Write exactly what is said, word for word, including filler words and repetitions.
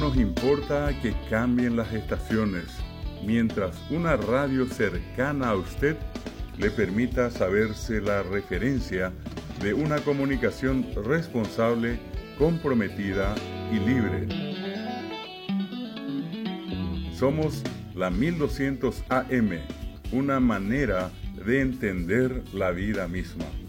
nos importa que cambien las estaciones, mientras una radio cercana a usted le permita saberse la referencia de una comunicación responsable, comprometida y libre. Somos la mil doscientos A M, una manera de entender la vida misma.